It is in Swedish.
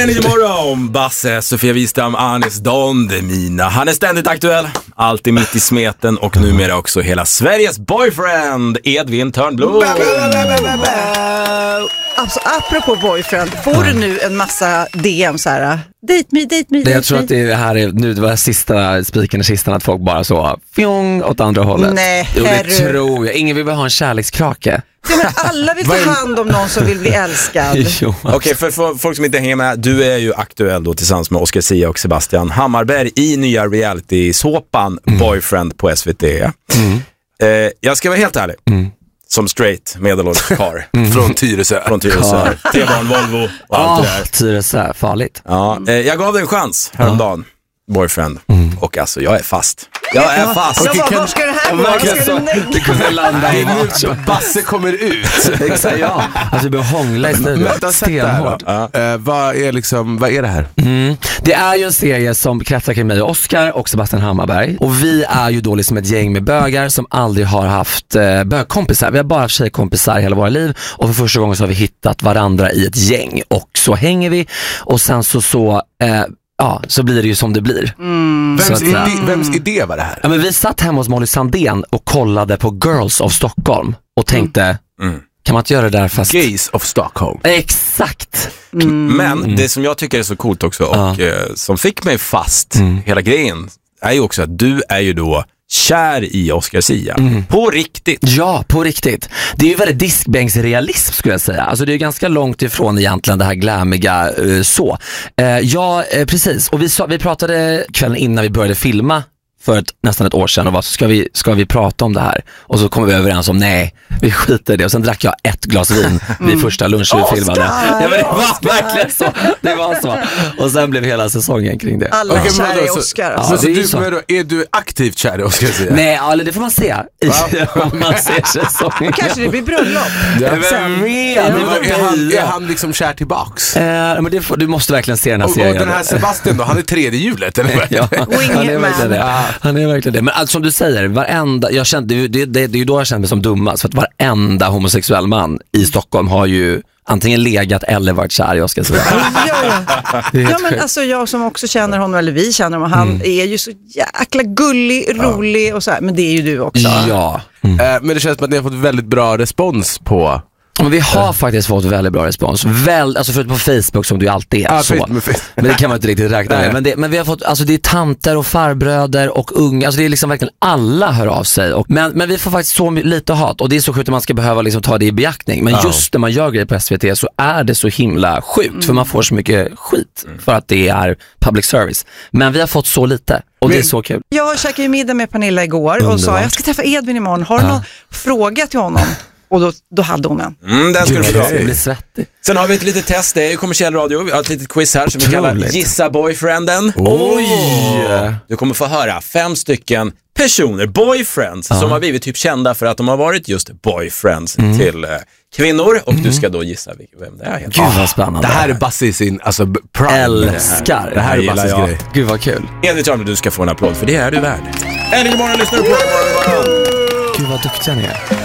Energy morgon, Basse, Sofia Wistam, Anis Don Demina. Han är ständigt aktuell, alltid mitt i smeten och numera också hela Sveriges boyfriend, Edvin Törnblom. Alltså, apropå boyfriend, får du nu en massa DM så här, date me. Jag tror att det här är nu, det var sista spiken i kistan, att folk bara så fjong åt andra hållet. Nej, jo, det tror jag. Ingen vill bara ha en kärlekskrake. Ja, men alla vill ta hand om någon som vill bli älskad. Okej, för folk som inte hänger med, du är ju aktuell då tillsammans med Oscar Sia och Sebastian Hammarberg i nya reality-såpan Boyfriend på SVT. Jag ska vara helt ärlig. Som straight medelålders karl från Tyresö. T-barn, Volvo och allt det där. Tyresö, farligt. Ja, jag gav det en chans häromdagen. Boyfriend. Och alltså, jag är fast. Jag är fast. Var ska det här gå? Det kunde landa i Basse kommer ut. Exakt, ja. Alltså, vi börjar hångla i studion. Stenhårt. Vad är det här? Det är ju en serie som kretsar kring mig och Oscar och Sebastian Hammarberg. Och vi är ju då liksom ett gäng med bögar som aldrig har haft bögkompisar. Vi har bara haft tjejkompisar hela våra liv. Och för första gången så har vi hittat varandra i ett gäng. Och så hänger vi. Och sen så blir det ju som det blir. Vems idé var det här? Ja, men vi satt hemma hos Molly Sandén och kollade på Girls of Stockholm och tänkte, kan man inte göra det där fast... Gays of Stockholm. Exakt. Men det som jag tycker är så coolt också och som fick mig fast hela grejen är ju också att du är ju då kär i Oscar Sia. På riktigt. Ja, på riktigt. Det är ju väldigt diskbänksrealism skulle jag säga. Alltså det är ganska långt ifrån egentligen det här glammiga så. Ja, precis. Och vi pratade kvällen innan vi började filma för nästan ett år sedan och var ska vi prata om det här? Och så kom vi överens om nej, vi skiter i det. Och sen drack jag ett glas vin vid första lunchen vi filmade. Ja, men det var verkligen så. Det var så. Och sen blev hela säsongen kring det. Alla är kär i Oscar. Alltså. Är du aktivt kär i Oscar Sia? Nej, eller det får man se. Om man ser säsongen. Kanske det blir bröllop. Är han liksom kär tillbaks? Men du måste verkligen se den här serien. Och den här Sebastian då, han är tredje hjulet eller? Ja, han är verkligen det. Han är verkligen det. Men alltså, som du säger, det är ju då jag känner mig som dummast. För att varenda homosexuell man i Stockholm har ju antingen legat eller varit kär i Oscar Sia. Ja, men alltså jag som också känner honom, eller vi känner honom, han är ju så jäkla gullig, rolig och så här, men det är ju du också. Ja. Men det känns som att ni har fått väldigt bra respons på... Men vi har faktiskt fått väldigt bra respons. Alltså förutom på Facebook som du alltid är så. Men det kan man inte riktigt räkna med. Men vi har fått, alltså det är tanter och farbröder och unga. Alltså det är liksom verkligen alla hör av sig. Men vi får faktiskt så lite hat. Och det är så sjukt att man ska behöva liksom ta det i beaktning. Men just när man gör grejer på SVT så är det så himla sjukt. För man får så mycket skit för att det är public service. Men vi har fått så lite. Och det är så kul. Jag käkade ju middag med Pernilla igår och sa jag ska träffa Edvin imorgon. Har du någon fråga till honom? Och då hade hon en. Den ska du få dra. Blir svettig. Sen har vi ett litet test, det är ju kommersiell radio. Vi har ett litet quiz här som vi kallar Gissa Boyfrienden. Oj! Du kommer få höra 5 stycken personer, boyfriends, som har blivit typ kända för att de har varit just boyfriends till kvinnor. Och du ska då gissa vem det är. Gud vad spännande. Det här är Basse i sin prime. Älskar. Det här är Basses grej. Gud vad kul. Enligt Charlie, du ska få en applåd för det är du värd. Än imorgon lyssnar du på. Gud vad duktiga ni är.